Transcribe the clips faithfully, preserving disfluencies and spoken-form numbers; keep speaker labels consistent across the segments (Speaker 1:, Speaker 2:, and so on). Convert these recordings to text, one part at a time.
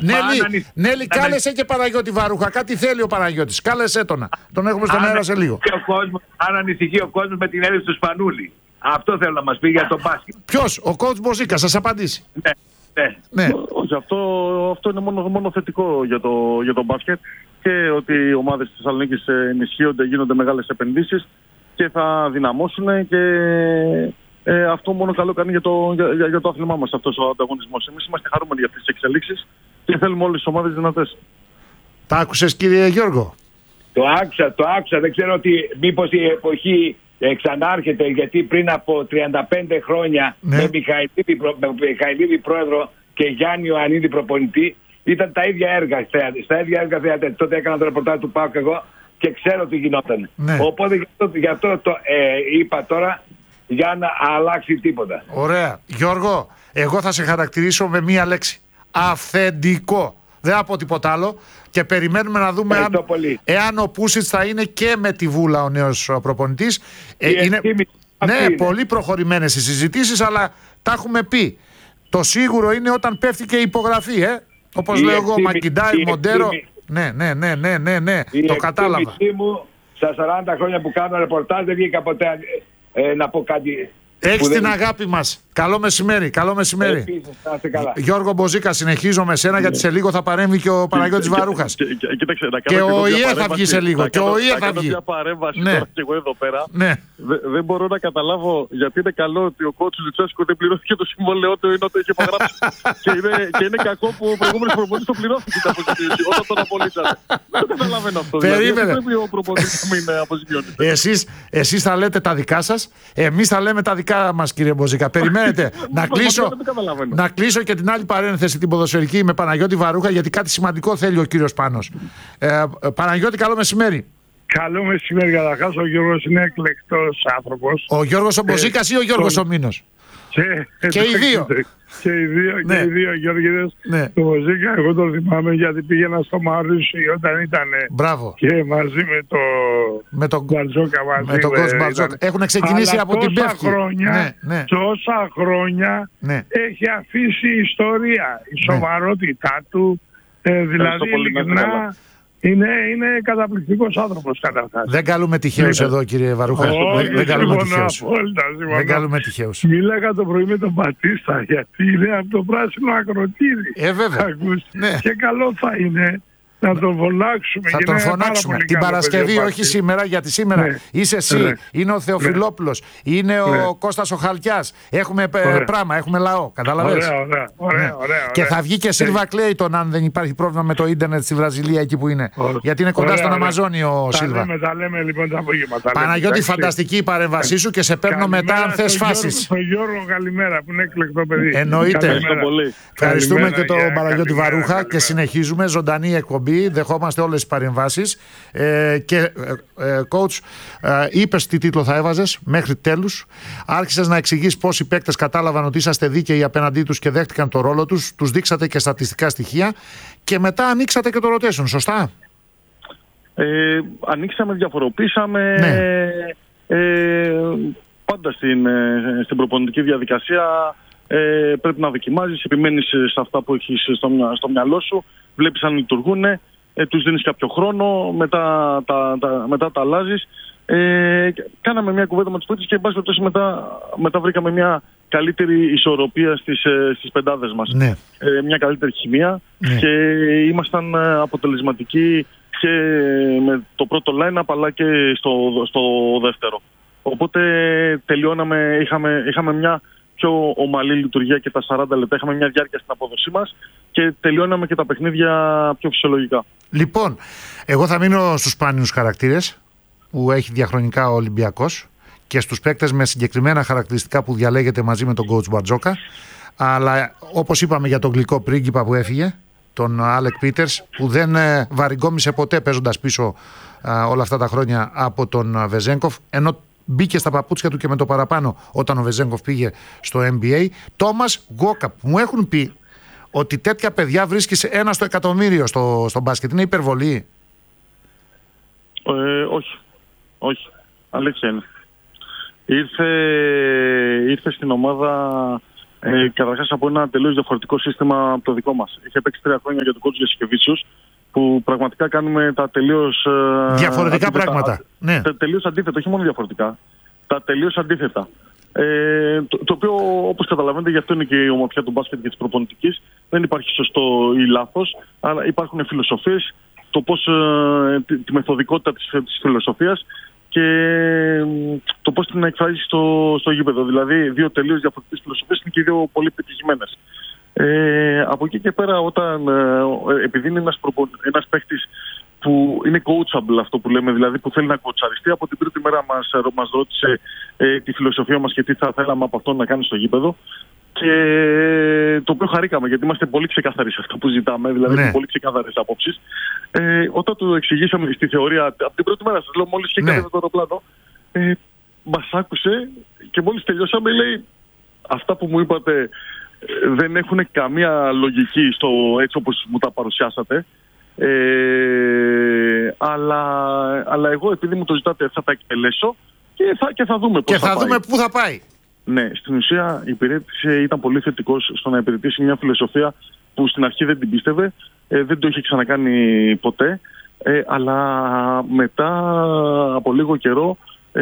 Speaker 1: Νέλη, Νέλη κάλεσε και Παναγιώτη Βαρούχα. Κάτι θέλει ο Παναγιώτης. Κάλεσέ τον. Τον έχουμε στον αέρα σε λίγο.
Speaker 2: Αν ανησυχεί ο κόσμος με την έλλειψη του Σπανούλη. Αυτό θέλω να μας πει για τον μπάσκετ.
Speaker 1: Ποιος? Ο coach Μποζίκα, σας απαντήσει.
Speaker 2: Ναι. Ναι.
Speaker 1: Ναι.
Speaker 3: Όχι, αυτό, αυτό είναι μόνο, μόνο θετικό για το, για το μπάσκετ και ότι οι ομάδες της Θεσσαλονίκης ενισχύονται, γίνονται μεγάλες επενδύσεις και θα δυναμώσουν και ε, αυτό μόνο καλό κάνει για το, για, για το άθλημά μας αυτός ο ανταγωνισμός. Εμείς είμαστε χαρούμενοι για αυτές τις εξελίξεις και θέλουμε όλες τις ομάδες δυνατές.
Speaker 1: Τα άκουσες κύριε Γιώργο?
Speaker 2: Το άκουσα, το άκουσα. Δεν ξέρω ότι μήπως η εποχή ε, ξανάρχεται, γιατί πριν από τριάντα πέντε χρόνια ναι. με Μιχαηλίδη, προ, με Μιχαηλίδη πρόεδρο και Γιάννη Ιωαννίδη προπονητή ήταν τα ίδια έργα. Στα ίδια έργα θεατέ. Τότε έκανα το ρεπορτάζ του ΠΑΟΚ εγώ και ξέρω τι γινόταν. Ναι. Οπότε γι' αυτό, γι αυτό το ε, είπα τώρα για να αλλάξει τίποτα.
Speaker 1: Ωραία. Γιώργο, εγώ θα σε χαρακτηρίσω με μία λέξη. Αυθεντικό. Δεν θα πω τίποτα άλλο. Και περιμένουμε να δούμε αν, εάν ο Πούσιτς θα είναι και με τη Βούλα ο νέος προπονητής. Ε, είναι, ναι, είναι. Πολύ προχωρημένες οι συζητήσεις, αλλά τα έχουμε πει. Το σίγουρο είναι όταν πέφτει και η υπογραφή, ε. Όπως η λέω εγώ, Μακιντάι, Μοντέρο. Ναι, ναι, ναι, ναι, ναι, ναι. Το κατάλαβα.
Speaker 2: Μου, στα σαράντα χρόνια που κάνω ρεπορτάζ δεν βγήκα ποτέ ε, να πω κάτι.
Speaker 1: Έχεις την δεν... αγάπη μας. Καλό μεσημέρι, καλό μεσημέρι.
Speaker 2: Επίσης, να είστε καλά.
Speaker 1: Γιώργο Μποζίκα, συνεχίζω με σένα, γιατί σε λίγο θα παρέμβει και ο Παναγιώτης Βαρούχας.
Speaker 3: Και, και, κοίταξε, να
Speaker 1: και ο ΙΕ θα βγει σε λίγο. Και ο ΙΕ θα βγει.
Speaker 3: Μια παρέμβαση
Speaker 1: ναι.
Speaker 3: τώρα και εγώ εδώ πέρα.
Speaker 1: Ναι.
Speaker 3: Δε, δεν μπορώ να καταλάβω γιατί είναι καλό ότι ο κότσου Λουτσέσκου δεν πληρώθηκε το συμβόλαιό του ενώ το είχε υπογράψει. και, είναι, και είναι κακό που ο προηγούμενος προπονητής το πληρώθηκε την αποζημίωση όταν τον απολύτανε. Δεν καταλαβαίνω αυτό.
Speaker 1: Περίμενε.
Speaker 3: Δηλαδή, ο προπονητής να μην αποζημιώνεται.
Speaker 1: Εσείς θα λέτε τα δικά σας, εμείς θα λέμε τα δικά μας, κύριε Μποζίκα. Περιμένετε να κλείσω. Να κλείσω και την άλλη παρένθεση, την ποδοσφαιρική, με Παναγιώτη Βαρούχα, γιατί κάτι σημαντικό θέλει ο κύριος Πάνος. Ε, Παναγιώτη, καλό μεσημέρι.
Speaker 4: Καλό μεσημέρι, καταρχάς. Ο Γιώργος είναι εκλεκτός άνθρωπος.
Speaker 1: Ο Γιώργος ο Μποζίκας ε, ή ο Γιώργος τον... ο Μήνος?
Speaker 4: Και,
Speaker 1: και οι δύο.
Speaker 4: Και οι δύο,
Speaker 1: ναι.
Speaker 4: και οι δύο Γιώργηδες.
Speaker 1: Ναι.
Speaker 4: Το Μποζίκα, εγώ το θυμάμαι γιατί πήγαινα στο Μαρούσι όταν ήταν.
Speaker 1: Μπράβο.
Speaker 4: Και μαζί με το.
Speaker 1: Με τον
Speaker 4: Μπαρτζόκα μαζί.
Speaker 1: Με τον Κος Μπαρτζόκα. Έχουν ξεκινήσει
Speaker 4: αλλά
Speaker 1: από την Πεύκη.
Speaker 4: Χρόνια,
Speaker 1: ναι, ναι.
Speaker 4: Τόσα χρόνια
Speaker 1: ναι.
Speaker 4: έχει αφήσει η ιστορία. Η σοβαρότητά ναι. του. Ε, δηλαδή ειλικρινά. Είναι, είναι καταπληκτικός άνθρωπος καταρχάς.
Speaker 1: Δεν καλούμε τυχαίους ναι. εδώ, κύριε Βαρούχα.
Speaker 4: Όχι,
Speaker 1: δεν, δεν καλούμε τυχαίους.
Speaker 4: Δεν
Speaker 1: καλούμε τυχαίους.
Speaker 4: Μίλαγα το πρωί με τον Πατίστα γιατί είναι από το πράσινο ακροτήρι.
Speaker 1: Ε, βέβαια.
Speaker 4: Ναι. Και καλό θα είναι να τον φωνάξουμε.
Speaker 1: Θα τον φωνάξουμε την Παρασκευή, όχι σήμερα, γιατί σήμερα ναι. είσαι εσύ, ναι. είναι ο Θεοφιλόπουλος, ναι. είναι ο ναι. Κώστας ο Χαλκιάς. Έχουμε ωραία. πράγμα, έχουμε λαό. Καταλαβαίνεις.
Speaker 4: Ωραία, ωραία, ωραία, ναι. ωραία,
Speaker 1: και θα βγει και Σίλβα Κλέιτον, αν δεν υπάρχει πρόβλημα με το ίντερνετ στη Βραζιλία, εκεί που είναι. Ωραία. Γιατί είναι κοντά ωραία, στον Αμαζόνιο ο
Speaker 4: τα
Speaker 1: Σίλβα.
Speaker 4: Λέμε, τα λέμε λοιπόν τα απόγευματα.
Speaker 1: Παναγιώτη, φανταστική η παρέμβασή σου και σε παίρνω μετά αν θες φάσεις.
Speaker 4: Στον Γιώργο, καλημέρα που είναι εκλεκτό παιδί.
Speaker 1: Εννοείται. Ευχαριστούμε και τον Παναγιώτη Βαρούχα και συνεχίζουμε ζωντανή εκπομπή. Δεχόμαστε όλες τις παρεμβάσεις. Ε, και ε, ε, coach, ε, είπες τι τίτλο θα έβαζες μέχρι τέλους. Άρχισες να εξηγείς πώς οι παίκτες κατάλαβαν ότι είσαστε δίκαιοι απέναντί τους και δέχτηκαν το ρόλο τους. Τους δείξατε και στατιστικά στοιχεία. Και μετά ανοίξατε και το rotation, σωστά?
Speaker 3: Ε, ανοίξαμε, διαφοροποίησαμε. Ναι. Ε, πάντα στην, στην προπονητική διαδικασία ε, πρέπει να δοκιμάζεις, επιμένεις σε αυτά που έχεις στο, στο μυαλό σου, βλέπεις αν λειτουργούν, ε, τους δίνεις κάποιο χρόνο, μετά τα, τα, μετά τα αλλάζεις. Ε, κάναμε μια κουβέντα με τους παίκτες και εν πάση περιπτώσει μετά, μετά βρήκαμε μια καλύτερη ισορροπία στις, στις πεντάδες μας. Ναι. Ε, μια καλύτερη χημεία ναι. και ήμασταν αποτελεσματικοί και με το πρώτο line-up αλλά και στο, στο δεύτερο. Οπότε τελειώναμε, είχαμε, είχαμε μια πιο ομαλή λειτουργία και τα σαράντα λεπτά, είχαμε μια διάρκεια στην απόδοσή μας και τελειώναμε και τα παιχνίδια πιο φυσιολογικά.
Speaker 1: Λοιπόν, εγώ θα μείνω στους σπάνιους χαρακτήρες που έχει διαχρονικά ο Ολυμπιακός και στους παίκτες με συγκεκριμένα χαρακτηριστικά που διαλέγεται μαζί με τον coach Μπαρτζόκα, αλλά όπως είπαμε για τον γλυκό πρίγκιπα που έφυγε, τον Άλεκ Πίτερς, που δεν ε, βαριγκόμισε ποτέ παίζοντας πίσω ε, όλα αυτά τα χρόνια από τον Βεζένκοφ, ενώ μπήκε στα παπούτσια του και με το παραπάνω όταν ο Βεζένκοφ πήγε στο N B A. Τόμας Γκόκαπ, μου έχουν πει ότι τέτοια παιδιά βρίσκεις ένα στο εκατομμύριο στο, στο μπάσκετ. Είναι υπερβολή?
Speaker 3: Ε, όχι. Όχι. Αλήθεια είναι. Ήρθε, ήρθε στην ομάδα Ε, Καταρχάς από ένα τελείως διαφορετικό σύστημα από το δικό μας. Είχε παίξει τρία χρόνια για τον coach Γιασκεβίτσιους, που πραγματικά κάνουμε τα τελείως
Speaker 1: διαφορετικά αντίθετα, πράγματα. Ναι.
Speaker 3: Τα τελείως αντίθετα, όχι μόνο διαφορετικά. Τα τελείως αντίθετα. Ε, το, το οποίο, όπως καταλαβαίνετε, γι' αυτό είναι και η ομορφιά του μπάσκετ και της προπονητικής. Δεν υπάρχει σωστό ή λάθος, αλλά υπάρχουν φιλοσοφίες, το πώς, ε, τη, τη μεθοδικότητα της, της φιλοσοφίας και το πώς την εκφράζει στο, στο γήπεδο. Δηλαδή, δύο τελείως διαφορετικές φιλοσοφίες είναι και δύο πολύ πετυχημένες. Ε, από εκεί και πέρα, όταν, ε, επειδή είναι ένας, προπο, ένας παίκτης που είναι coachable, αυτό που λέμε, δηλαδή που θέλει να κοτσαριστεί, από την πρώτη μέρα μας, μας ρώτησε ε, τη φιλοσοφία μας και τι θα θέλαμε από αυτό να κάνει στο γήπεδο. Και το οποίο χαρήκαμε, γιατί είμαστε πολύ ξεκάθαροι σε αυτό που ζητάμε, δηλαδή ναι. πολύ ξεκάθαρες απόψεις. Ε, όταν του εξηγήσαμε στη θεωρία, από την πρώτη μέρα, σας λέω, μόλις είχε ναι. κάνει το αεροπλάνο, ε, μας άκουσε και μόλις τελειώσαμε, λέει, αυτά που μου είπατε ε, δεν έχουν καμία λογική στο έτσι όπως μου τα παρουσιάσατε. Ε, αλλά, αλλά εγώ, επειδή μου το ζητάτε, θα τα εκτελέσω και θα, και θα δούμε πώς
Speaker 1: και θα,
Speaker 3: θα
Speaker 1: δούμε πού θα πάει.
Speaker 3: Ναι, στην ουσία υπηρέτησε, ήταν πολύ θετικός στο να υπηρετήσει μια φιλοσοφία που στην αρχή δεν την πίστευε, ε, δεν το είχε ξανακάνει ποτέ, ε, αλλά μετά από λίγο καιρό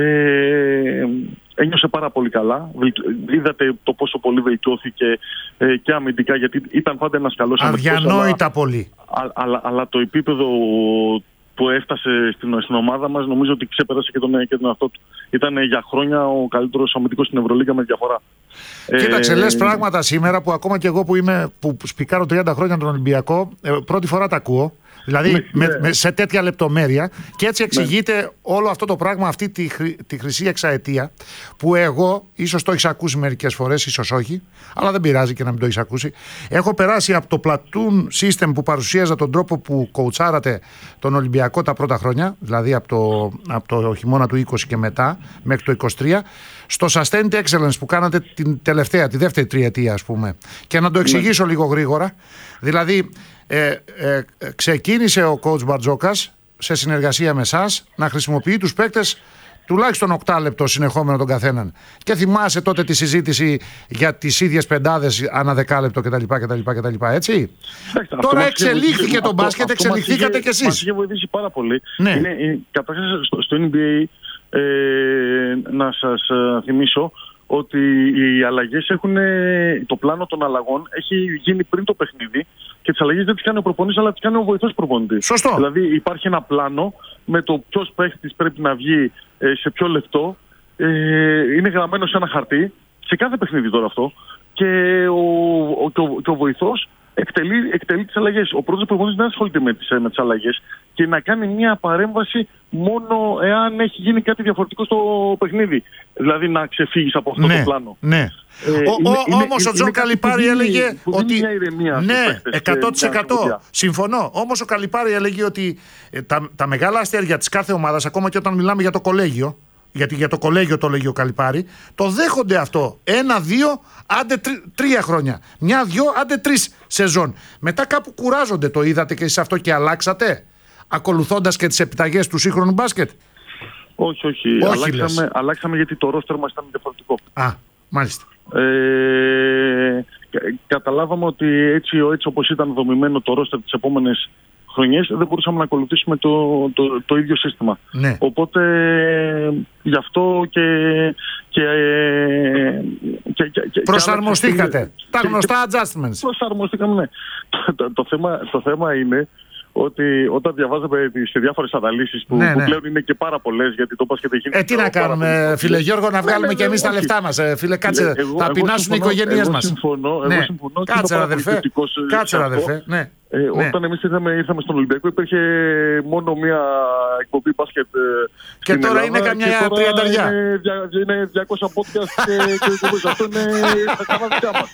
Speaker 3: ε, ένιωσε πάρα πολύ καλά. Είδατε το πόσο πολύ βελτιώθηκε ε, και αμυντικά, γιατί ήταν πάντα ένας καλός αμυντικός.
Speaker 1: Αδιανόητα αλλά, πολύ.
Speaker 3: Α, αλλά, αλλά το επίπεδο που έφτασε στην, στην ομάδα μας, νομίζω ότι ξεπέρασε και τον, και τον εαυτό του. Ήταν για χρόνια ο καλύτερος αμυντικός στην Ευρωλίγκα με διαφορά.
Speaker 1: Κοίταξε, ε, λες πράγματα σήμερα που ακόμα και εγώ που, είμαι, που σπικάρω τριάντα χρόνια τον Ολυμπιακό, ε, πρώτη φορά τα ακούω. Δηλαδή ναι, με, ναι. Με, σε τέτοια λεπτομέρεια, και έτσι εξηγείται ναι. όλο αυτό το πράγμα, αυτή τη, τη χρυσή εξαετία που εγώ, ίσως το έχεις ακούσει μερικές φορές, ίσως όχι, αλλά δεν πειράζει και να μην το έχεις ακούσει. Έχω περάσει από το platoon system που παρουσίαζα τον τρόπο που κοουτσάρατε τον Ολυμπιακό τα πρώτα χρόνια, δηλαδή από το, από το χειμώνα του είκοσι και μετά μέχρι το είκοσι τρία, στο sustained excellence που κάνατε την τελευταία, τη δεύτερη τριετία, ας πούμε. Και να το εξηγήσω ναι. λίγο γρήγορα. Δηλαδή Ε, ε, ξεκίνησε ο coach Μπαρτζόκας σε συνεργασία με εσάς να χρησιμοποιεί τους παίκτες τουλάχιστον οκτώ λεπτό συνεχόμενο τον καθέναν. Και θυμάσαι τότε τη συζήτηση για τις ίδιες πεντάδες ανά δεκάλεπτο κτλ. κτλ, κτλ έτσι. Έχετε, Τώρα εξελίχθηκε το μπάσκετ, αυτό, εξελιχθήκατε κι εσείς.
Speaker 3: Μας είχε βοηθήσει πάρα πολύ.
Speaker 1: Ναι.
Speaker 3: Είναι, καταρχάς στο, στο N B A ε, να σας ε, θυμίσω ότι οι αλλαγές έχουν, το πλάνο των αλλαγών έχει γίνει πριν το παιχνίδι και τις αλλαγές δεν τις κάνει ο προπονητής, αλλά τις κάνει ο βοηθός προπονητής.
Speaker 1: Σωστό.
Speaker 3: Δηλαδή υπάρχει ένα πλάνο με το ποιος παίχτης πρέπει να βγει ε, σε ποιο λεπτό. Ε, είναι γραμμένο σε ένα χαρτί, σε κάθε παιχνίδι τώρα αυτό, και ο, ο, και ο, και ο βοηθός εκτελεί, εκτελεί τις αλλαγές. Ο πρώτος προπονητής δεν ασχολείται με τις, με τις αλλαγές και να κάνει μια παρέμβαση μόνο εάν έχει γίνει κάτι διαφορετικό στο παιχνίδι. Δηλαδή να ξεφύγεις από αυτό
Speaker 1: ναι,
Speaker 3: το πλάνο.
Speaker 1: Ναι. Ε, Όμως ο Τζον Καλιπάρη έλεγε ότι. Ναι, εκατό τοις εκατό συμφωνώ. Όμως ο Καλιπάρη έλεγε ότι τα, τα μεγάλα αστέρια της κάθε ομάδας, ακόμα και όταν μιλάμε για το κολέγιο, γιατί για το κολέγιο το λέγει ο Καλιπάρη, το δέχονται αυτό. Ένα, δύο, άντε τρι, τρία χρόνια. Μια, δυο, άντε τρεις σεζόν. Μετά κάπου κουράζονται. Το είδατε και εσείς αυτό και αλλάξατε, ακολουθώντας και τις επιταγές του σύγχρονου μπάσκετ?
Speaker 3: Όχι, όχι. όχι αλλάξαμε, αλλάξαμε γιατί το ρόστερ μας ήταν διαφορετικό.
Speaker 1: Α, μάλιστα.
Speaker 3: Ε, καταλάβαμε ότι έτσι, έτσι όπως ήταν δομημένο το ρόστερ τις επόμενες χρονιές, δεν μπορούσαμε να ακολουθήσουμε το, το, το ίδιο σύστημα.
Speaker 1: Ναι.
Speaker 3: Οπότε γι' αυτό και... και, και, και, και
Speaker 1: προσαρμοστήκατε. Και, τα γνωστά και, adjustments.
Speaker 3: Προσαρμοστήκαμε, ναι. Το, το, το, θέμα, το θέμα είναι ότι όταν διαβάζαμε σε διάφορες αναλύσεις που,
Speaker 1: ναι,
Speaker 3: που
Speaker 1: ναι.
Speaker 3: πλέον είναι και πάρα πολλές, γιατί το μπάσκετ έχει γίνει.
Speaker 1: Ε, τι να κάνουμε, φίλε Γιώργο, να βγάλουμε ναι, ναι, και εμείς τα λεφτά μας. Ε, φίλε, κάτσε, εγώ, θα εγώ πεινάσουν οι οικογένειες μας.
Speaker 3: Συμφωνώ,
Speaker 1: ναι.
Speaker 3: εγώ συμφωνώ.
Speaker 1: Κάτσε, αδερφέ. Κάτσε, αδερφέ. Ναι.
Speaker 3: Ε, ναι. Όταν εμείς ήρθαμε, ήρθαμε στον Ολυμπιακό, υπήρχε μόνο μία εκπομπή μπάσκετ.
Speaker 1: Και τώρα Ελλάδα, είναι καμιά τριανταριά.
Speaker 3: Είναι, είναι διακόσια podcast και, και αυτό είναι τα καλά δικιά μας.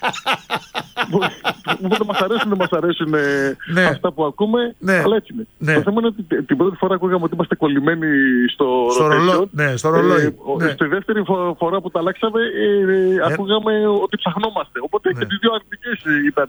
Speaker 3: Οπότε μας αρέσουν, δεν μας αρέσουν ναι. αυτά που ακούμε, ναι. αλλά έτσι είναι. Ναι. Το θέμα είναι ότι την πρώτη φορά ακούγαμε ότι είμαστε κολλημένοι στο,
Speaker 1: στο ρολόι. Ναι, στο ρολόι. Ε,
Speaker 3: ναι. Στη δεύτερη φορά που τα αλλάξαμε, ε, ε, ακούγαμε ότι ψαχνόμαστε. Οπότε ναι. και τις δύο αρνητικές ήταν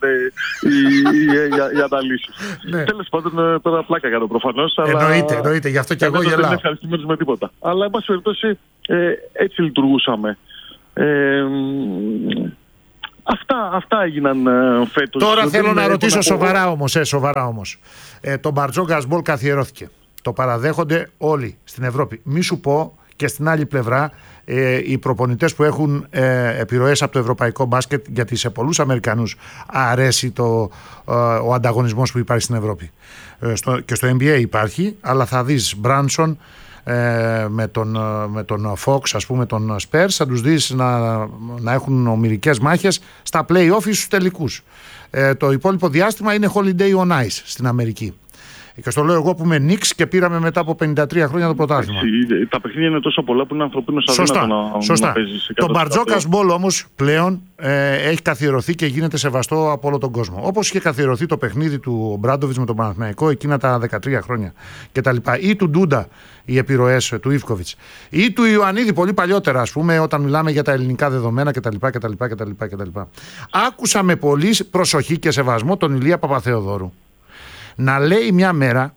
Speaker 3: οι αναλύσεις. Ναι. Τέλος πάντων, τώρα πλάκα κάνω προφανώς.
Speaker 1: Εννοείται, αλλά... εννοείται, γι' αυτό και εγώ γελάω.
Speaker 3: Δεν είναι ευχαριστημένος με τίποτα. Αλλά, εν πάση περιπτώσει, ε, έτσι λειτουργούσαμε. Ε, Αυτά, αυτά έγιναν ε, φέτος.
Speaker 1: Τώρα θέλω να ρωτήσω σοβαρά όμως, ε, σοβαρά όμως. Ε, το Μπαρτζόκα Μπολ καθιερώθηκε. Το παραδέχονται όλοι στην Ευρώπη. Μη σου πω και στην άλλη πλευρά ε, οι προπονητές που έχουν ε, επιρροές από το ευρωπαϊκό μπάσκετ, γιατί σε πολλούς Αμερικανούς αρέσει το, ε, ο ανταγωνισμός που υπάρχει στην Ευρώπη. Ε, στο, και στο N B A υπάρχει, αλλά θα δεις Μπράνσον ε, με, τον, με τον Fox, ας πούμε τον Spurs, θα τους δεις να, να έχουν ομηρικές μάχες στα play-off ή στους τελικούς. Ε, το υπόλοιπο διάστημα είναι holiday on ice στην Αμερική. Και στο λέω εγώ που είμαι Νίξ και πήραμε μετά από πενήντα τρία χρόνια το πρωτάθλημα.
Speaker 3: Τα παιχνίδια είναι τόσο πολλά που είναι ανθρωπίνος αδύνατο να,
Speaker 1: σωστά.
Speaker 3: να παίζεις.
Speaker 1: Το Μπαρτζόκα Μπολ όμως πλέον ε, έχει καθιερωθεί και γίνεται σεβαστό από όλο τον κόσμο. Όπως είχε καθιερωθεί το παιχνίδι του Μπράντοβιτς με τον Παναθηναϊκό εκείνα τα δεκατρία χρόνια κτλ. Ή του Ντούντα οι επιρροές του Ιβκοβιτς. Ή του Ιωαννίδη πολύ παλιότερα, ας πούμε, όταν μιλάμε για τα ελληνικά δεδομένα κτλ. κτλ, κτλ, κτλ. Άκουσα με πολύ προσοχή και σεβασμό τον Ηλία Παπαθεοδόρου να λέει μια μέρα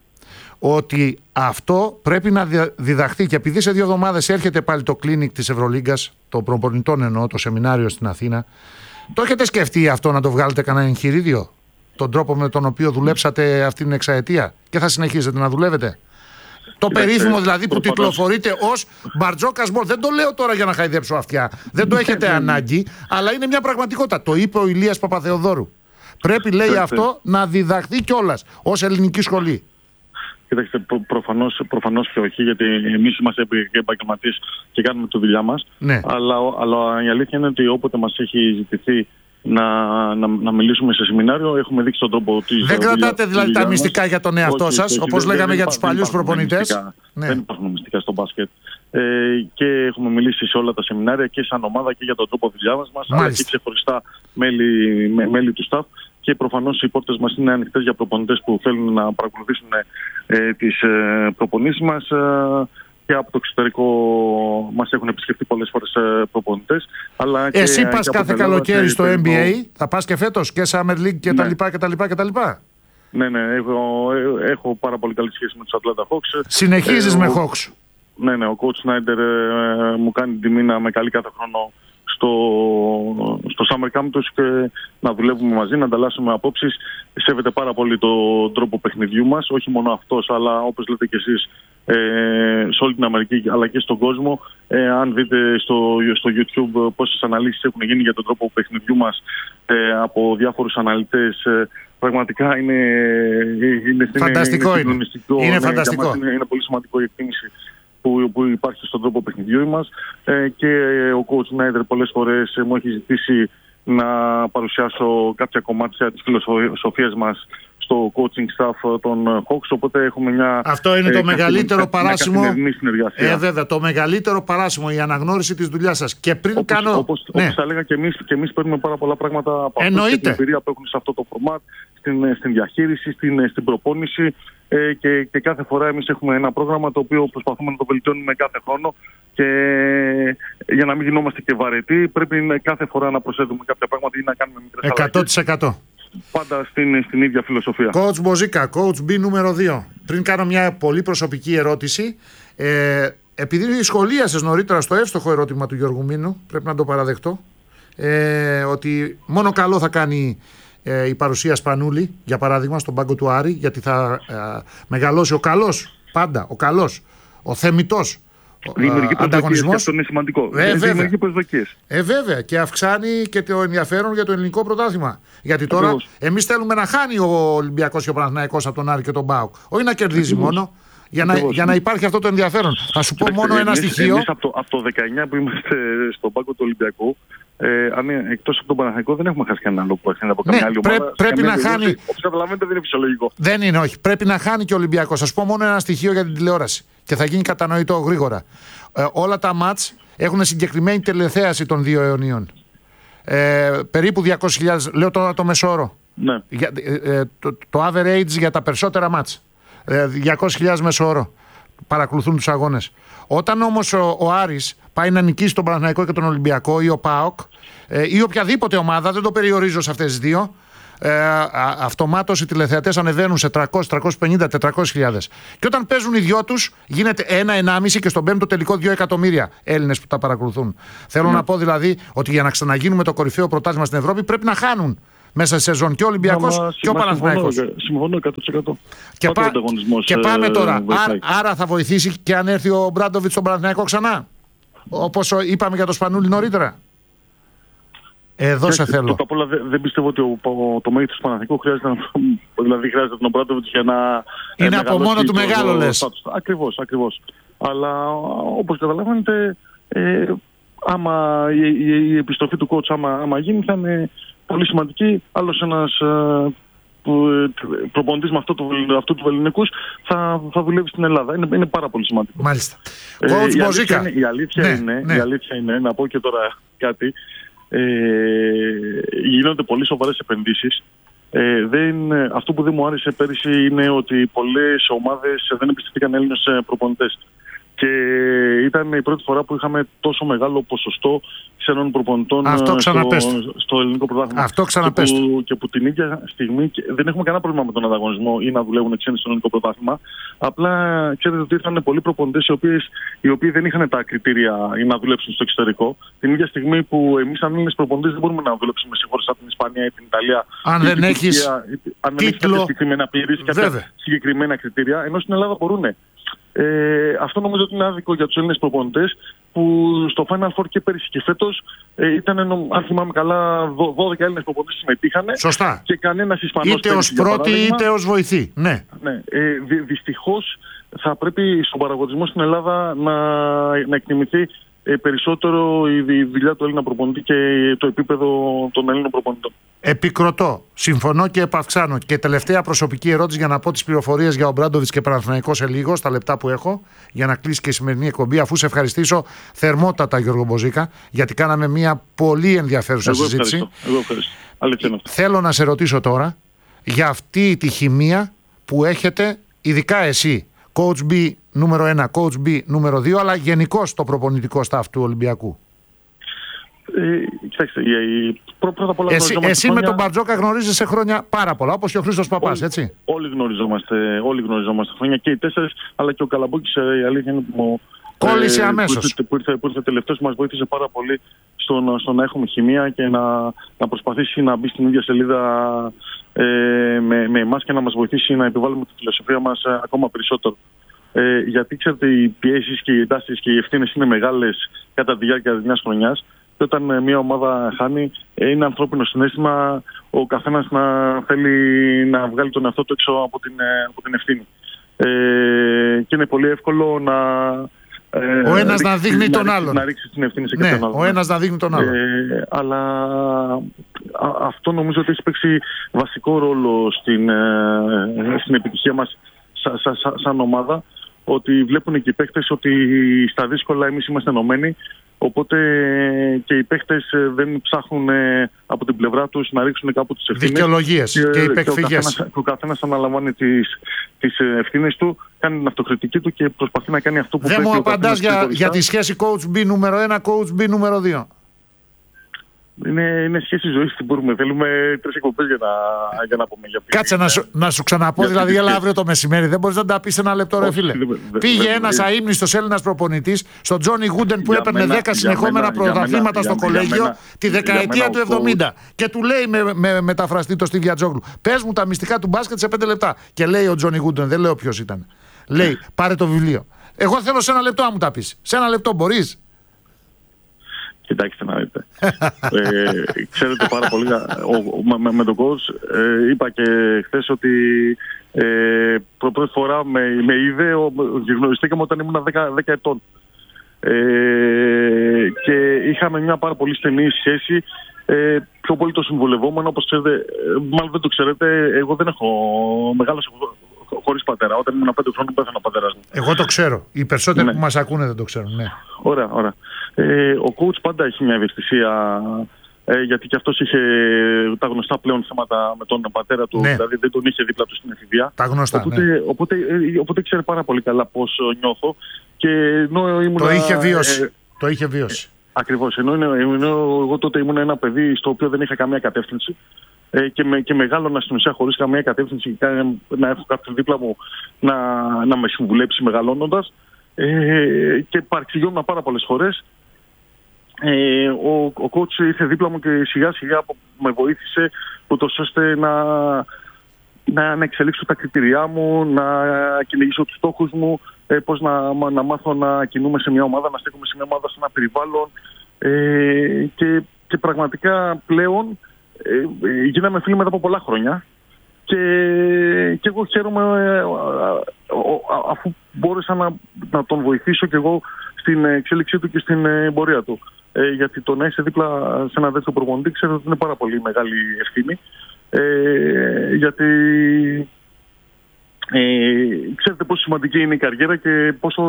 Speaker 1: ότι αυτό πρέπει να διδαχθεί, και επειδή σε δύο εβδομάδες έρχεται πάλι το κλίνικ της Ευρωλίγκας, το προπονητών εννοώ, το σεμινάριο στην Αθήνα, το έχετε σκεφτεί αυτό να το βγάλετε κανένα εγχειρίδιο, τον τρόπο με τον οποίο δουλέψατε αυτήν την εξαετία και θα συνεχίζετε να δουλεύετε? Το περίφημο δηλαδή που κυκλοφορείτε ως Μπαρτζόκα Μπολ. Δεν το λέω τώρα για να χαϊδέψω αυτιά, δεν το έχετε ανάγκη, αλλά είναι μια πραγματικότητα. Το είπε ο Ηλίας Παπαθεοδόρου. Πρέπει, λέει, αυτό να διδαχθεί κιόλας ως ελληνική σχολή.
Speaker 3: Κοιτάξτε, προ, προφανώς, προφανώς και όχι, γιατί εμείς είμαστε επαγγελματίες και κάνουμε τη δουλειά μας. Ναι. Αλλά, αλλά η αλήθεια είναι ότι όποτε μας έχει ζητηθεί να, να, να μιλήσουμε σε σεμινάριο, έχουμε δείξει τον τρόπο ότι.
Speaker 1: Δεν κρατάτε δηλαδή τα μυστικά για τον εαυτό σας, όπως λέγαμε δεν, για τους παλιούς προπονητές. Ναι.
Speaker 3: Δεν υπάρχουν μυστικά στο μπάσκετ. Ε, και έχουμε μιλήσει σε όλα τα σεμινάρια και σαν ομάδα και για τον τρόπο δουλειάς μας, αλλά και ξεχωριστά μέλη, με, μέλη του staff. Και προφανώς οι πόρτες μας είναι ανοιχτές για προπονητές που θέλουν να παρακολουθήσουν ε, τις ε, προπονήσεις μας. Ε, και από το εξωτερικό μας έχουν επισκεφτεί πολλές φορές ε, προπονητές. Αλλά και,
Speaker 1: εσύ πας
Speaker 3: και
Speaker 1: κάθε καλοκαίρι στο N B A, θα πας και φέτος και Summer League και τα λοιπά και τα λοιπά και τα λοιπά.
Speaker 3: Ναι, ναι, έχω, έχω πάρα πολύ καλή σχέση με τους Atlanta Hawks.
Speaker 1: Συνεχίζεις ε, με
Speaker 3: ο,
Speaker 1: Hawks?
Speaker 3: Ναι, ναι, ο coach Snyder ε, μου κάνει την τιμή να με καλεί κάθε χρόνο στο, στο Summer Camp τους και να δουλεύουμε μαζί, να ανταλλάσσουμε απόψεις. Σέβεται πάρα πολύ τον τρόπο παιχνιδιού μας, όχι μόνο αυτός, αλλά όπως λέτε και εσείς, ε, σε όλη την Αμερική αλλά και στον κόσμο. Ε, αν δείτε στο, στο YouTube πόσες αναλύσεις έχουν γίνει για τον τρόπο παιχνιδιού μας ε, από διάφορους αναλυτές, ε, πραγματικά είναι, είναι
Speaker 1: φανταστικό. Είναι, είναι, είναι,
Speaker 3: ναι,
Speaker 1: φανταστικό.
Speaker 3: Είναι, είναι πολύ σημαντικό η εκτίμηση Που, που υπάρχει στον τρόπο παιχνιδιού μας ε, και ο coach Snyder πολλές φορές ε, μου έχει ζητήσει να παρουσιάσω κάποια κομμάτια της φιλοσοφίας μας στο coaching staff των Hawks, οπότε έχουμε μια...
Speaker 1: Αυτό είναι ε, το μεγαλύτερο παράσημο.
Speaker 3: Ε,
Speaker 1: βέβαια, το μεγαλύτερο παράσημο, η αναγνώριση της δουλειάς σας. Και πριν
Speaker 3: όπως,
Speaker 1: κάνω...
Speaker 3: Όπως, ναι. όπως θα έλεγα και εμείς, και εμείς παίρνουμε πάρα πολλά πράγματα από αυτό και την εμπειρία που έχουν σε αυτό το format, στην, στην διαχείριση, στην, στην προπόνηση ε, και, και κάθε φορά εμείς έχουμε ένα πρόγραμμα το οποίο προσπαθούμε να το βελτιώνουμε κάθε χρόνο και για να μην γινόμαστε και βαρετοί πρέπει κάθε φορά να προσθέτουμε κάποια πράγματα ή να κάνουμε μικρές αλλαγές.
Speaker 1: εκατό τοις εκατό.
Speaker 3: Πάντα στην, στην ίδια φιλοσοφία.
Speaker 1: Coach Μποζίκα, Coach B νούμερο δύο. Πριν κάνω μια πολύ προσωπική ερώτηση, ε, επειδή σχολίασες νωρίτερα στο εύστοχο ερώτημα του Γιώργου Μήνου, πρέπει να το παραδεχτώ, ε, ότι μόνο καλό θα κάνει ε, η παρουσία Σπανούλη, για παράδειγμα, στον πάγκο του Άρη, γιατί θα ε, μεγαλώσει ο καλός, πάντα, ο καλός, ο θεμιτός.
Speaker 3: Δημιουργεί προσδοκίες και αυτό είναι σημαντικό.
Speaker 1: Ε,
Speaker 3: Δημιουργεί προσδοκίες.
Speaker 1: Ε, βέβαια. Και αυξάνει και το ενδιαφέρον για το ελληνικό πρωτάθλημα. Γιατί τώρα εμείς θέλουμε να χάνει ο Ολυμπιακός και ο Παναθηναϊκός από τον Άρη και τον ΠΑΟΚ. Όχι να κερδίζει Ακριβώς. μόνο. Για να, για να υπάρχει αυτό το ενδιαφέρον. Θα σου πω Κοιτάξτε, μόνο εμείς, ένα στοιχείο.
Speaker 3: Εμείς από το, από το δεκαεννιά που είμαστε στον πάγκο του Ολυμπιακού, ε, εκτός από τον Παναθηναϊκό δεν έχουμε χάσει κανένα άλλο που έχει από καμιά
Speaker 1: ναι,
Speaker 3: άλλη
Speaker 1: πρέ,
Speaker 3: ομάδα.
Speaker 1: Πρέπει να χάνει.
Speaker 3: Όπως καταλαβαίνετε δεν είναι φυσιολογικό.
Speaker 1: Δεν είναι, όχι. Πρέπει να χάνει και ο Ολυμπιακός. Θα σου πω μόνο ένα στοιχείο για την τηλεόραση. Και θα γίνει κατανοητό γρήγορα. Ε, όλα τα μάτς έχουν συγκεκριμένη τηλεθέαση των δύο αιωνίων. Ε, περίπου διακόσιες χιλιάδες, λέω τώρα το μεσόωρο.
Speaker 3: Ναι.
Speaker 1: Για, ε, ε, το, το average για τα περισσότερα μάτς. Ε, διακόσιες χιλιάδες μεσόωρο παρακολουθούν τους αγώνες. Όταν όμως ο, ο Άρης πάει να νικήσει τον Παναθηναϊκό και τον Ολυμπιακό ή ο ΠΑΟΚ ε, ή οποιαδήποτε ομάδα, δεν το περιορίζω σε αυτές τις δύο, ε, αυτομάτως οι τηλεθεατές ανεβαίνουν σε τριακόσιες, τριακόσιες πενήντα, τετρακόσιες χιλιάδες. Και όταν παίζουν οι δυο τους γίνεται ένα, ενάμιση και στον παίρνουν το τελικό δύο εκατομμύρια Έλληνες που τα παρακολουθούν. Θέλω mm. να πω δηλαδή ότι για να ξαναγίνουμε το κορυφαίο πρωτάθλημα στην Ευρώπη πρέπει να χάνουν μέσα σε σεζόν και ο Ολυμπιακός μα, και ο Παναθηναϊκός.
Speaker 3: Συμφωνώ εκατό τοις εκατό.
Speaker 1: Και, πά, και πάμε τώρα. Άρα, άρα θα βοηθήσει και αν έρθει ο Μπράντοβιτς στον Παναθηναϊκό ξανά. Όπως είπαμε για το Σπανούλη νωρίτερα. Εδώ και, σε θέλω.
Speaker 3: Πρώτα απ' όλα δεν, δεν πιστεύω ότι ο, ο, το μέγεθος του Παναθηναϊκού χρειάζεται, δηλαδή χρειάζεται τον Μπράντοβιτς για να.
Speaker 1: Είναι από μόνο του μεγάλο, λες.
Speaker 3: Ακριβώς, ακριβώς. Αλλά όπως καταλαβαίνετε, ε, άμα η, η, η επιστροφή του coach άμα, άμα γίνει θα είναι πολύ σημαντική. Άλλος ένας ε, προπονητής με αυτό του, αυτού του ελληνικούς θα, θα δουλεύει στην Ελλάδα. Είναι, είναι πάρα πολύ σημαντικό.
Speaker 1: Μάλιστα.
Speaker 3: Ε, η, αλήθεια είναι, η, αλήθεια ναι, είναι, ναι. η αλήθεια είναι, να πω και τώρα κάτι, ε, γίνονται πολύ σοβαρές επενδύσεις. Ε, δεν, αυτό που δεν μου άρεσε πέρυσι είναι ότι πολλές ομάδες δεν εμπιστευτήκαν Έλληνες προπονητές. Και ήταν η πρώτη φορά που είχαμε τόσο μεγάλο ποσοστό ξένων προπονητών στο, στο ελληνικό πρωτάθλημα.
Speaker 1: Αυτό ξαναπέστε.
Speaker 3: Και, που, και που την ίδια στιγμή δεν έχουμε κανένα πρόβλημα με τον ανταγωνισμό ή να δουλεύουν ξένοι στο ελληνικό πρωτάθλημα. Απλά ξέρετε ότι ήρθαν πολλοί προπονητές οι, οι οποίοι δεν είχαν τα κριτήρια για να δουλέψουν στο εξωτερικό. Την ίδια στιγμή που εμείς, σαν Έλληνες προπονητές, δεν μπορούμε να δουλέψουμε σε χώρες σαν την Ισπανία ή την Ιταλία.
Speaker 1: Αν δεν έχει
Speaker 3: συγκεκριμένα πλήρης και συγκεκριμένα κριτήρια, ενώ στην Ελλάδα μπορούν. Ε, αυτό νομίζω ότι είναι άδικο για τους Έλληνες προπονητές που στο Final Four και πέρυσι και φέτος ε, ήταν, αν θυμάμαι καλά, δώδεκα Έλληνες προπονητές συμμετείχανε.
Speaker 1: Σωστά.
Speaker 3: Και κανένας Ισπανός
Speaker 1: είτε ως πρώτη είτε ως βοηθή. Ναι.
Speaker 3: ναι. Ε, δυ, δυστυχώς θα πρέπει στον παραγωγισμό στην Ελλάδα να, να εκτιμηθεί ε, περισσότερο η, η δουλειά του Έλληνα προπονητή και το επίπεδο των Ελλήνων προπονητών.
Speaker 1: Επικροτώ. Συμφωνώ και επαυξάνω. Και τελευταία προσωπική ερώτηση για να πω τις πληροφορίες για ο Μπράντοβιτς και Παναθηναϊκό σε λίγο, στα λεπτά που έχω, για να κλείσει και η σημερινή εκπομπή, αφού σε ευχαριστήσω θερμότατα, Γιώργο Μποζίκα, γιατί κάναμε μια πολύ ενδιαφέρουσα
Speaker 3: Εγώ
Speaker 1: συζήτηση.
Speaker 3: Ευχαριστώ. Εγώ ευχαριστώ. Αλήθεια.
Speaker 1: Θέλω να σε ρωτήσω τώρα για αυτή τη χημεία που έχετε, ειδικά εσύ, Coach B νούμερο ένα, Coach B νούμερο δύο, αλλά γενικώς το προπονητικό staff του Ολυμπιακού.
Speaker 3: Ε, κοιτάξτε, η, πρω, πρώτα απ' όλα
Speaker 1: εσύ, εσύ
Speaker 3: χρόνια...
Speaker 1: με τον Μπαρτζόκα γνωρίζεσαι χρόνια πάρα πολλά, όπως και ο Χρήστος Παπάς, έτσι.
Speaker 3: Όλοι γνωριζόμαστε, όλοι γνωριζόμαστε χρόνια και οι τέσσερις, αλλά και ο Καλαμπούκης, η αλήθεια είναι που
Speaker 1: κόλλησε
Speaker 3: ε,
Speaker 1: αμέσως.
Speaker 3: Που ήρθε, που ήρθε τελευταίος, μας βοήθησε πάρα πολύ στο, στο να έχουμε χημεία και να, να προσπαθήσει να μπει στην ίδια σελίδα ε, με, με εμάς και να μας βοηθήσει να επιβάλλουμε τη φιλοσοφία μας ε, ακόμα περισσότερο. Ε, γιατί ξέρετε, οι πιέσεις και οι εντάσεις και οι ευθύνες είναι μεγάλες κατά τη διάρκεια μιας χρονιάς. Και όταν μια ομάδα χάνει, είναι ανθρώπινο συναίσθημα ο καθένας να θέλει να βγάλει τον εαυτό του έξω από την, από την ευθύνη. Ε, και είναι πολύ εύκολο να. Ε,
Speaker 1: ο ένας να δείχνει
Speaker 3: να,
Speaker 1: τον
Speaker 3: να
Speaker 1: άλλον.
Speaker 3: Να ρίξει την ευθύνη σε
Speaker 1: ναι,
Speaker 3: κάποιον άλλον.
Speaker 1: Ο ένας να δείχνει τον άλλον.
Speaker 3: Ε, αλλά α, αυτό νομίζω ότι έχει παίξει βασικό ρόλο στην, ε, στην επιτυχία μας σαν σα, σα, σαν ομάδα. Ότι βλέπουν και οι παίκτες ότι στα δύσκολα εμείς είμαστε ενωμένοι. Οπότε και οι παίχτες δεν ψάχνουν από την πλευρά τους να ρίξουν κάπου τις ευθύνες.
Speaker 1: Δικαιολογίες και, και υπεκφυγές.
Speaker 3: Και ο καθένας αναλαμβάνει τις, τις ευθύνες του, κάνει την αυτοκριτική του και προσπαθεί να κάνει αυτό που
Speaker 1: δεν
Speaker 3: πρέπει.
Speaker 1: Δεν μου απαντάς για, για τη σχέση coach B νούμερο ένα, coach B νούμερο δύο.
Speaker 3: Είναι, είναι σχέση ζωής που μπορούμε. Θέλουμε τρεις εκπομπές για να, για να πούμε. Για
Speaker 1: Κάτσε να σου, να σου ξαναπώ, δηλαδή, έλα αύριο το μεσημέρι. Δεν μπορείς να τα πεις ένα λεπτό, ρε φίλε. Πήγε ένας αείμνηστος Έλληνας προπονητής, στον Τζόνι Γούντεν που έπαιρνε δέκα συνεχόμενα πρωταθλήματα στο κολέγιο τη δεκαετία του εβδομήντα. Και του λέει με, με μεταφραστή το Στίβια Τζόγλου, πες μου τα μυστικά του μπάσκετ σε πέντε λεπτά. Και λέει ο Τζόνι Γούντεν, δεν λέω ποιος ήταν. Λέει, πάρε το βιβλίο. Εγώ θέλω σε ένα λεπτό να μου τα πεις. Σε ένα λεπτό μπορείς?
Speaker 3: Κοιτάξτε να δείτε. ε, ξέρετε πάρα πολύ, ο, με, με τον coach ε, είπα και χθες ότι ε, πρώτη φορά με, με είδε, γνωριστήκαμε όταν ήμουν δέκα, δέκα ετών. Ε, και είχαμε μια πάρα πολύ στενή σχέση. Ε, πιο πολύ το συμβολευόμουν, όπως ξέρετε, μάλλον δεν το ξέρετε, εγώ δεν έχω μεγάλος χωρίς πατέρα. Όταν ήμουν πέντε χρόνων πέθανε ο πατέρας μου.
Speaker 1: Εγώ το ξέρω. Οι περισσότεροι
Speaker 3: ναι.
Speaker 1: που μας ακούνε δεν το ξέρουν. Ναι.
Speaker 3: Ωραία, ωραία. Ε, ο coach πάντα έχει μια ευαισθησία, ε, γιατί και αυτός είχε τα γνωστά πλέον θέματα με τον πατέρα του,
Speaker 1: ναι.
Speaker 3: δηλαδή δεν τον είχε δίπλα του στην εφηβεία.
Speaker 1: Τα γνωστά,
Speaker 3: οπότε,
Speaker 1: ναι.
Speaker 3: οπότε, ε, οπότε ξέρει πάρα πολύ καλά πώς νιώθω. Και ενώ ήμουν,
Speaker 1: το είχε βίωσει. Ε, το είχε βίωσει.
Speaker 3: Ε, ακριβώς. Ενώ, ενώ εγώ τότε ήμουν ένα παιδί στο οποίο δεν είχα καμία κατεύθυνση. ε, και, με, και μεγάλωνα στην ουσία χωρίς καμία κατεύθυνση και να έχω κάποιον δίπλα μου να, να με συμβουλέψει μεγαλώνοντας. Ε, και παρεξηγιόμουν πάρα πολλές φορές. Ε, ο, ο coach ήρθε δίπλα μου και σιγά σιγά με βοήθησε ούτως ώστε να, να, να εξελίξω τα κριτήριά μου, να κυνηγήσω τους στόχους μου, ε, πώς να, να μάθω να κινούμε σε μια ομάδα, να στέκομαι σε μια ομάδα, σε ένα περιβάλλον. Ε, και, και πραγματικά πλέον ε, ε, γίναμε φίλοι μετά από πολλά χρόνια. Και, και εγώ χαίρομαι ε, αφού μπόρεσα να, να τον βοηθήσω και εγώ στην εξέλιξή του και στην πορεία του. Ε, γιατί το να είσαι δίπλα σε ένα τέτοιο προπονητή ξέρω ότι είναι πάρα πολύ μεγάλη ευθύνη. Ε, γιατί ε, ξέρετε πόσο σημαντική είναι η καριέρα και πόσο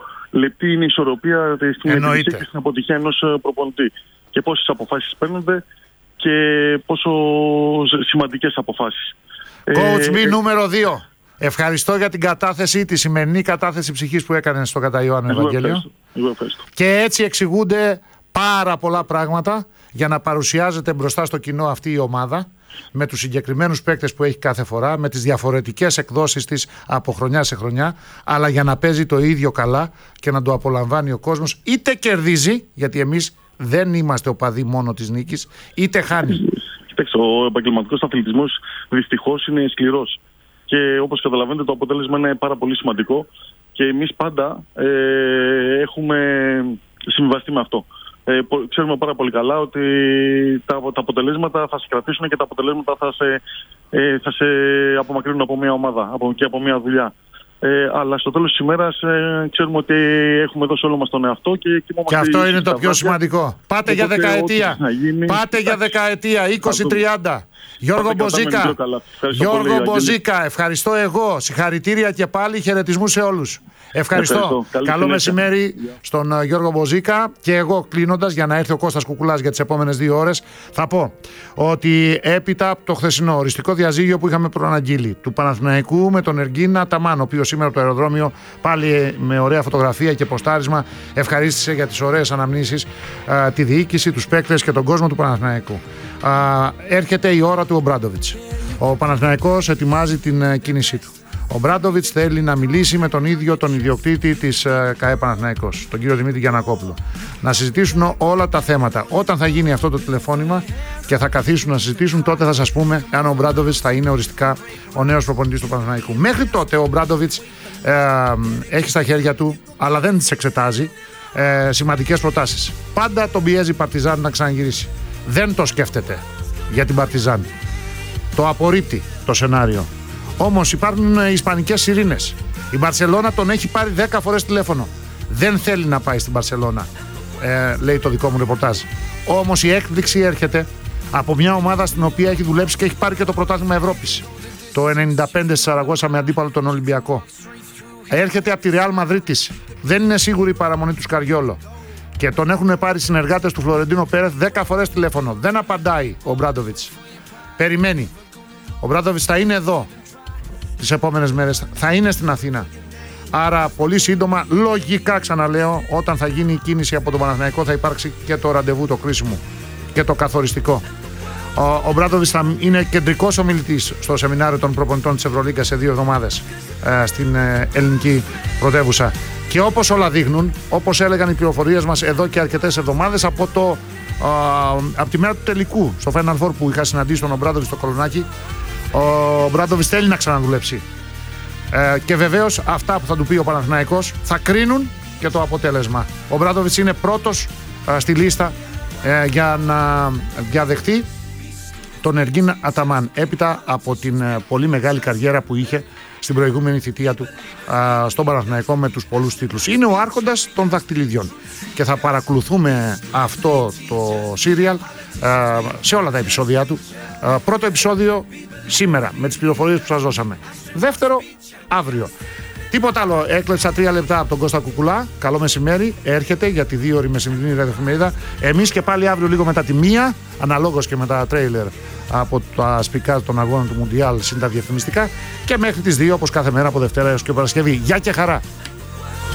Speaker 3: λεπτή είναι η ισορροπία στην επιτυχία και στην αποτυχία ενός προπονητή. Και πόσες αποφάσεις παίρνονται και πόσο σημαντικές αποφάσεις.
Speaker 1: Coach B νούμερο δύο. Ευχαριστώ για την κατάθεση, τη σημερινή κατάθεση ψυχής που έκανε στο κατά Ιωάννου Ευαγγέλιο. Και έτσι εξηγούνται πάρα πολλά πράγματα για να παρουσιάζεται μπροστά στο κοινό αυτή η ομάδα με τους συγκεκριμένους παίκτες που έχει κάθε φορά, με τις διαφορετικές εκδόσεις της από χρονιά σε χρονιά, αλλά για να παίζει το ίδιο καλά και να το απολαμβάνει ο κόσμος, είτε κερδίζει, γιατί εμείς δεν είμαστε οπαδοί μόνο της νίκης, είτε χάνει.
Speaker 3: Κοιτάξτε, ο επαγγελματικός αθλητισμός δυστυχώς είναι σκληρός. Και όπως καταλαβαίνετε το αποτέλεσμα είναι πάρα πολύ σημαντικό και εμείς πάντα ε, έχουμε συμβιβαστεί με αυτό. Ε, ξέρουμε πάρα πολύ καλά ότι τα, τα αποτελέσματα θα σε κρατήσουν και τα αποτελέσματα θα σε, ε, θα σε απομακρύνουν από μια ομάδα από, και από μια δουλειά. Ε, αλλά στο τέλος της ημέρας ε, ξέρουμε ότι έχουμε δώσει όλο μας τον εαυτό και
Speaker 1: Και αυτό είναι το πιο σημαντικό. Πάτε για δεκαετία. Γίνει, Πάτε για δεκαετία, είκοσι τριάντα. Γιώργο Μποζίκα, Γιώργο Μποζίκα, ευχαριστώ εγώ. Συγχαρητήρια και πάλι, χαιρετισμού σε όλους. Ευχαριστώ. Ευχαριστώ. Καλό μεσημέρι yeah. στον uh, Γιώργο Μποζίκα. Και εγώ κλείνοντας, για να έρθει ο Κώστας Κουκουλάς για τις επόμενες δύο ώρες, θα πω ότι έπειτα από το χθεσινό οριστικό διαζύγιο που είχαμε προαναγγείλει του Παναθηναϊκού με τον Εργίνα Ταμάν, ο οποίος σήμερα από το αεροδρόμιο πάλι με ωραία φωτογραφία και ποστάρισμα ευχαρίστησε για τις ωραίες αναμνήσεις uh, τη διοίκηση, τους παίκτες και τον κόσμο του Παναθηναϊκού. Uh, έρχεται η ώρα του Ομπράντοβιτς. Ο Παναθηναϊκός ετοιμάζει την uh, κίνησή του. Ο Ομπράντοβιτς θέλει να μιλήσει με τον ίδιο τον ιδιοκτήτη της uh, ΚΑΕ Παναθηναϊκός, τον κύριο Δημήτρη Γιαννακόπουλο. Να συζητήσουν όλα τα θέματα. Όταν θα γίνει αυτό το τηλεφώνημα και θα καθίσουν να συζητήσουν, τότε θα σας πούμε αν ο Ομπράντοβιτς θα είναι οριστικά ο νέος προπονητής του Παναθηναϊκού. Μέχρι τότε ο Ομπράντοβιτς uh, έχει στα χέρια του, αλλά δεν τις εξετάζει, uh, σημαντικές προτάσεις. Πάντα τον πιέζει η Παρτιζάν να ξαναγυρίσει. Δεν το σκέφτεται για την Παρτιζάν. Το απορρίπτει το σενάριο. Όμως υπάρχουν ισπανικές σιρήνες. Η Μπαρσελόνα τον έχει πάρει δέκα φορές τηλέφωνο. Δεν θέλει να πάει στην Μπαρσελόνα, ε, λέει το δικό μου ρεπορτάζ. Όμως η έκπληξη έρχεται από μια ομάδα στην οποία έχει δουλέψει και έχει πάρει και το πρωτάθλημα Ευρώπης. Το ενενήντα πέντε στη Σαραγώσα με αντίπαλο τον Ολυμπιακό. Έρχεται από τη Ρεάλ Μαδρίτης. Δεν είναι σίγουρη η παραμονή του Σκαριόλο. Και τον έχουν πάρει συνεργάτες του Φλωρεντίνο Πέρεθ δέκα φορές τηλέφωνο. Δεν απαντάει ο Ομπράντοβιτς. Περιμένει. Ο Ομπράντοβιτς θα είναι εδώ τις επόμενες μέρες. Θα είναι στην Αθήνα. Άρα πολύ σύντομα, λογικά ξαναλέω, όταν θα γίνει η κίνηση από τον Παναθηναϊκό θα υπάρξει και το ραντεβού το κρίσιμο και το καθοριστικό. Ο Ομπράντοβιτς θα είναι κεντρικός ομιλητής στο σεμινάριο των προπονητών της Ευρωλίγκας σε δύο εβδομάδες ε, στην ε, ελληνική πρωτεύουσα. Και όπως όλα δείχνουν, όπως έλεγαν οι πληροφορίες μας εδώ και αρκετές εβδομάδες, από, το, ε, από τη μέρα του τελικού στο Final Four που είχα συναντήσει τον Ομπράντοβιτς στο Κολονάκι, ο Ομπράντοβιτς θέλει να ξαναδουλέψει. Ε, και βεβαίως αυτά που θα του πει ο Παναθηναϊκός θα κρίνουν και το αποτέλεσμα. Ο Ομπράντοβιτς είναι πρώτος ε, στη λίστα ε, για να διαδεχτεί τον Εργίν Αταμάν, έπειτα από την ε, πολύ μεγάλη καριέρα που είχε στην προηγούμενη θητεία του ε, στον Παναθηναϊκό με τους πολλούς τίτλους. Είναι ο άρχοντας των δακτυλιδιών και θα παρακολουθούμε αυτό το σύριαλ ε, σε όλα τα επεισόδια του. Ε, πρώτο επεισόδιο σήμερα με τις πληροφορίες που σας δώσαμε. Δεύτερο αύριο. Τίποτα άλλο. Έκλεψα τρία λεπτά από τον Κώστα Κουκουλά. Καλό μεσημέρι. Έρχεται για τη δύο ώρη μεσημερινή ραδιοφημερίδα. Εμείς και πάλι αύριο λίγο μετά τη μία, αναλόγως και με τα τρέιλερ από τα σπικά των αγώνων του Μουντιάλ συν τα διαφημιστικά. Και μέχρι τις δύο, όπως κάθε μέρα από Δευτέρα έως και Παρασκευή. Γεια και χαρά.